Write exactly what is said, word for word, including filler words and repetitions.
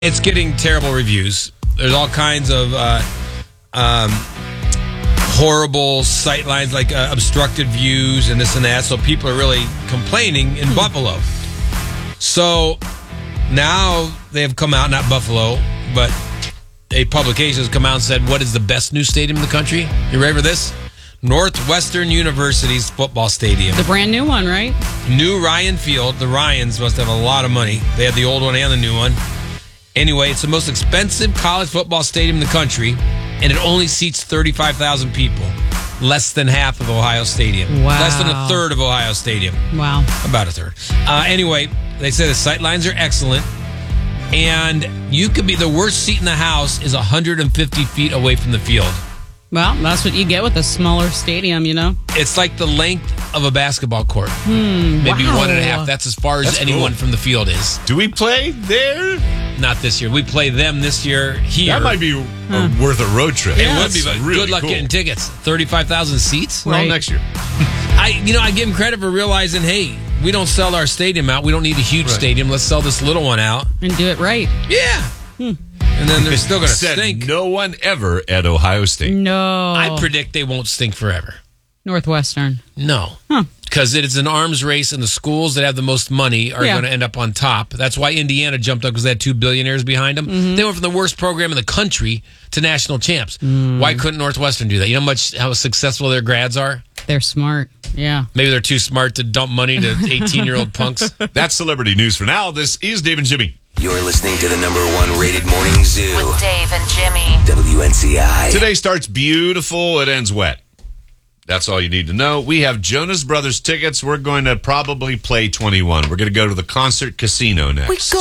It's getting terrible reviews. There's all kinds of uh, um, horrible sight lines, like uh, obstructed views and this and that. So people are really complaining in Buffalo. So now they have come out, not Buffalo, but a publication has come out and said, what is the best new stadium in the country? You ready for this? Northwestern University's football stadium. The brand new one, right? New Ryan Field. The Ryans must have a lot of money. They had the old one and the new one. Anyway, it's the most expensive college football stadium in the country, and it only seats thirty-five thousand people. Less than half of Ohio Stadium. Wow. Less than a third of Ohio Stadium. Wow. About a third. Uh, anyway, they say the sight lines are excellent, and you could be the worst seat in the house is one hundred fifty feet away from the field. Well, that's what you get with a smaller stadium, you know? It's like the length of a basketball court. Hmm, Maybe wow. one and a half. That's as far as That's anyone cool. from the field is. Do we play there? Not this year. We play them this year here. That might be uh, worth a road trip. It Yeah, would be, That's but really good luck cool. getting tickets. thirty-five thousand seats? Well, Right. next year. I, you know, I give them credit for realizing, hey, we don't sell our stadium out. We don't need a huge Right. stadium. Let's sell this little one out. And do it right. Yeah. And then they're still going to Said stink. no one ever at Ohio State. No. I predict they won't stink forever. Northwestern. No. Huh. Because it is an arms race, and the schools that have the most money are Yeah. going to end up on top. That's why Indiana jumped up, because they had two billionaires behind them. Mm-hmm. They went from the worst program in the country to national champs. Mm. Why couldn't Northwestern do that? You know how much how successful their grads are? They're smart. Yeah. Maybe they're too smart to dump money to eighteen-year-old punks. That's celebrity news for now. This is Dave and Jimmy. You're listening to the number one rated morning zoo. With Dave and Jimmy. W N C I. Today starts beautiful. It ends wet. That's all you need to know. We have Jonas Brothers tickets. We're going to probably play twenty-one. We're going to go to the Concert Casino next.